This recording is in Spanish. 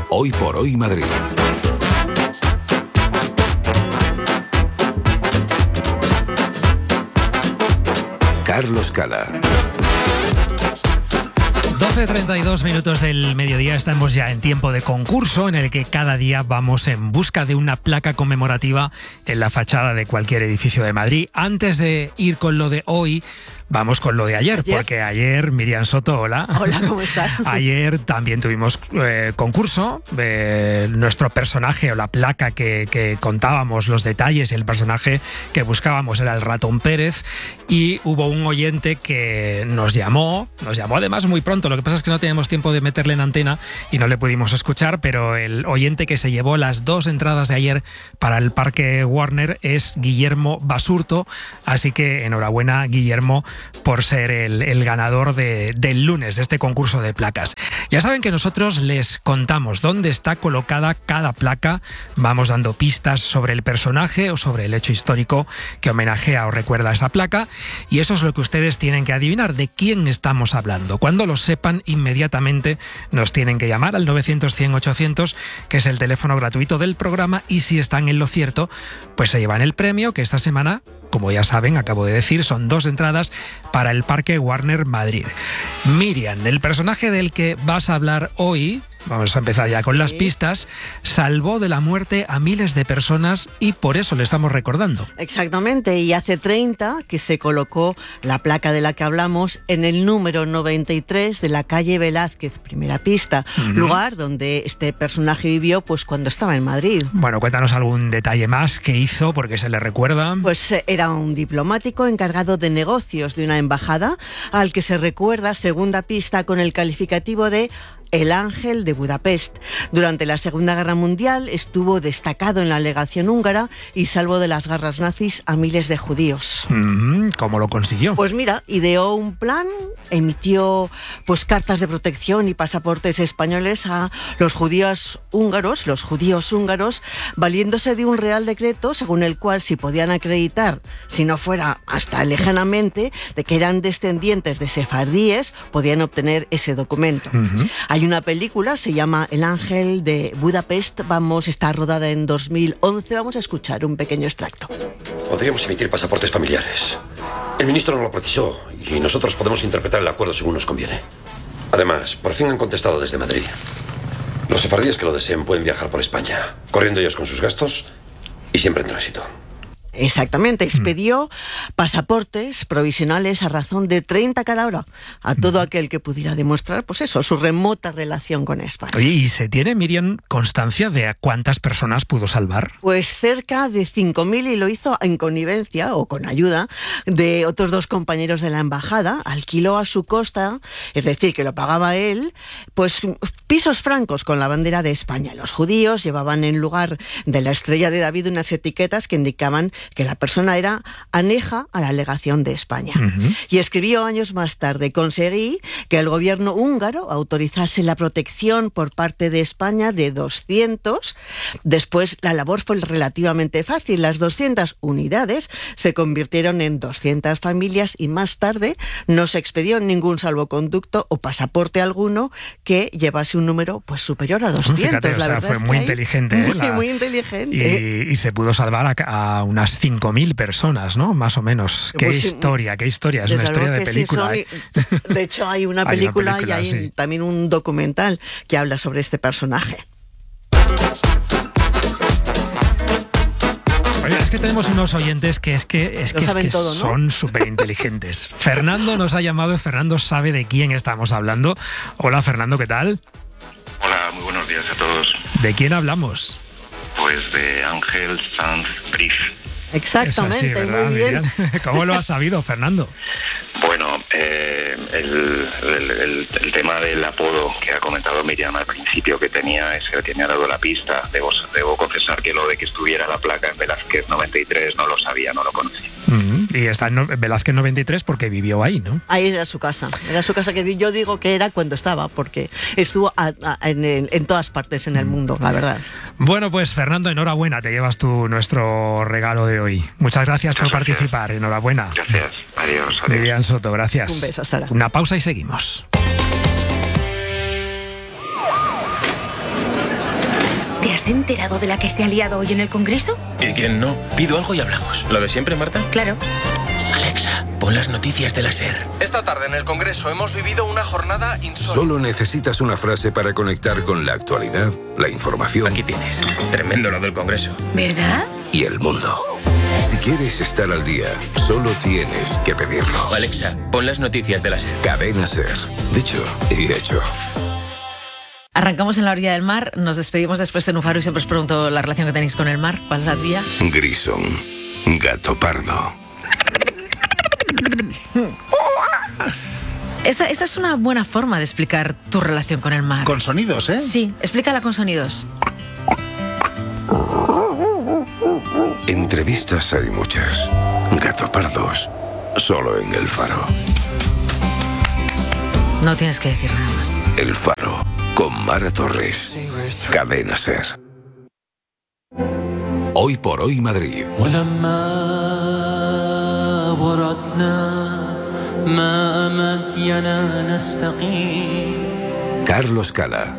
Hoy por Hoy Madrid. Carlos Cala. 12:32 minutos del mediodía, estamos ya en tiempo de concurso en el que cada día vamos en busca de una placa conmemorativa en la fachada de cualquier edificio de Madrid. Antes de ir con lo de hoy, vamos con lo de ayer, porque ayer, Miriam Soto, hola. Hola, ¿cómo estás? Ayer también tuvimos concurso, nuestro personaje o la placa que contábamos, los detalles, el personaje que buscábamos era el Ratón Pérez, y hubo un oyente que nos llamó además muy pronto. Lo que pasa es que no teníamos tiempo de meterle en antena y no le pudimos escuchar, pero el oyente que se llevó las 2 entradas de ayer para el Parque Warner es Guillermo Basurto, así que enhorabuena, Guillermo, por ser el ganador del lunes de este concurso de placas. Ya saben que nosotros les contamos dónde está colocada cada placa, vamos dando pistas sobre el personaje o sobre el hecho histórico que homenajea o recuerda a esa placa, y eso es lo que ustedes tienen que adivinar, de quién estamos hablando. Cuando lo sepan, inmediatamente nos tienen que llamar al 900-100-800, que es el teléfono gratuito del programa, y si están en lo cierto, pues se llevan el premio, que esta semana, como ya saben, acabo de decir, son 2 entradas para el Parque Warner Madrid. Miriam, el personaje del que vas a hablar hoy, vamos a empezar ya con las pistas, salvó de la muerte a miles de personas y por eso le estamos recordando. Exactamente, y hace 30 que se colocó la placa de la que hablamos en el número 93 de la calle Velázquez, primera pista, lugar donde este personaje vivió pues cuando estaba en Madrid. Bueno, cuéntanos algún detalle más que hizo, porque se le recuerda. Pues era un diplomático encargado de negocios de una embajada, al que se recuerda, segunda pista, con el calificativo de el Ángel de Budapest. Durante la Segunda Guerra Mundial estuvo destacado en la legación húngara y salvó de las garras nazis a miles de judíos. ¿Cómo lo consiguió? Pues mira, ideó un plan, emitió pues cartas de protección y pasaportes españoles a los judíos húngaros, valiéndose de un real decreto según el cual si podían acreditar, si no fuera hasta lejanamente, de que eran descendientes de sefardíes, podían obtener ese documento. Hay una película, se llama El Ángel de Budapest, está rodada en 2011, vamos a escuchar un pequeño extracto. Podríamos emitir pasaportes familiares. El ministro no lo precisó y nosotros podemos interpretar el acuerdo según nos conviene. Además, por fin han contestado desde Madrid. Los sefardíes que lo deseen pueden viajar por España, corriendo ellos con sus gastos y siempre en tránsito. Exactamente, expedió pasaportes provisionales a razón de 30 cada hora a todo aquel que pudiera demostrar, pues eso, su remota relación con España. Oye, ¿y se tiene, Miriam, constancia de a cuántas personas pudo salvar? Pues cerca de 5.000, y lo hizo en connivencia o con ayuda de otros 2 compañeros de la embajada. Alquiló a su costa, es decir, que lo pagaba él, pues pisos francos con la bandera de España. Los judíos llevaban en lugar de la estrella de David unas etiquetas que indicaban que la persona era aneja a la legación de España. Y escribió años más tarde: conseguí que el gobierno húngaro autorizase la protección por parte de España de 200. Después la labor fue relativamente fácil. Las 200 unidades se convirtieron en 200 familias y más tarde no se expedió ningún salvoconducto o pasaporte alguno que llevase un número pues superior a 200. Fíjate, la verdad fue es muy que inteligente. Muy inteligente. Y se pudo salvar a unas 5.000 personas, ¿no? Más o menos. Qué Pues historia. Es una historia de película. Sí, de hecho, hay una película y hay también un documental que habla sobre este personaje. Oye, es que tenemos unos oyentes que todo, ¿no? Son súper inteligentes. Fernando nos ha llamado, Fernando sabe de quién estamos hablando. Hola, Fernando, ¿qué tal? Hola, muy buenos días a todos. ¿De quién hablamos? Pues de Ángel Sanz Briz. Exactamente, así, ¿verdad, muy bien. Miriam? ¿Cómo lo has sabido, Fernando? Bueno, el tema del apodo que ha comentado Miriam al principio, que tenía ese que me ha dado la pista, debo confesar que lo de que estuviera la placa en Velázquez 93 no lo sabía, no lo conocía. Y está en Velázquez 93 porque vivió ahí, ¿no? Ahí era su casa que yo digo que era cuando estaba, porque estuvo en todas partes en el mundo, la verdad. Bueno, pues Fernando, enhorabuena, te llevas tú nuestro regalo de hoy. Muchas gracias por participar, enhorabuena. Gracias, adiós. Miriam Soto, gracias. Un beso, hasta ahora. Una pausa y seguimos. has enterado de la que se ha liado hoy en el Congreso? ¿Y quién no? Pido algo y hablamos. ¿Lo de siempre, Marta? Claro. Alexa, pon las noticias de la SER. Esta tarde en el Congreso hemos vivido una jornada insólita. Solo necesitas una frase para conectar con la actualidad, la información. Aquí tienes. Tremendo lo del Congreso. ¿Verdad? Y el mundo. Si quieres estar al día, solo tienes que pedirlo. Alexa, pon las noticias de la SER. Cadena SER. Dicho y hecho. Arrancamos en la orilla del mar, nos despedimos después en un faro y siempre os pregunto la relación que tenéis con el mar. ¿Cuál es la tuya? Grisón. Gato pardo. Esa es una buena forma de explicar tu relación con el mar. Con sonidos, ¿eh? Sí, explícala con sonidos. Entrevistas hay muchas. Gato pardos. Solo en El Faro. No tienes que decir nada más. El Faro. Con Mara Torres. Cadena SER. Hoy por hoy Madrid. Carlos Cala.